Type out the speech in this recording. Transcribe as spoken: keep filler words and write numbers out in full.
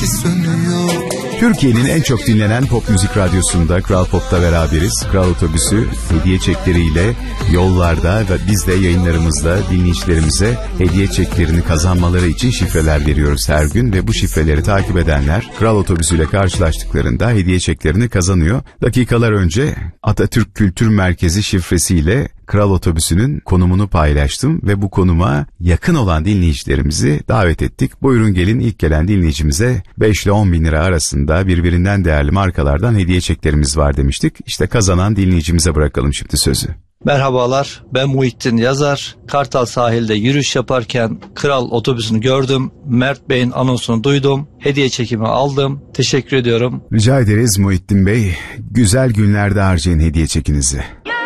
sönüyor. Türkiye'nin en çok dinlenen pop müzik radyosunda Kral Pop'ta beraberiz. Kral Otobüsü hediye çekleriyle yollarda ve biz de yayınlarımızda dinleyicilerimize hediye çeklerini kazanmaları için şifreler veriyoruz her gün ve bu şifreleri takip edenler Kral Otobüsü ile karşılaştıklarında hediye çeklerini kazanıyor. Dakikalar önce Atatürk Kültür Merkezi şifresiyle Kral Otobüsü'nün konumunu paylaştım ve bu konuma yakın olan dinleyicilerimizi davet ettik. Buyurun gelin, ilk gelen dinleyicimize beş ile on bin lira arasında birbirinden değerli markalardan hediye çeklerimiz var demiştik. İşte kazanan dinleyicimize bırakalım şimdi sözü. Merhabalar, ben Muhittin Yazar. Kartal sahilde yürüyüş yaparken Kral Otobüsü'nü gördüm. Mert Bey'in anonsunu duydum. Hediye çekimi aldım. Teşekkür ediyorum. Rica ederiz Muhittin Bey. Güzel günlerde harcayın hediye çekinizi.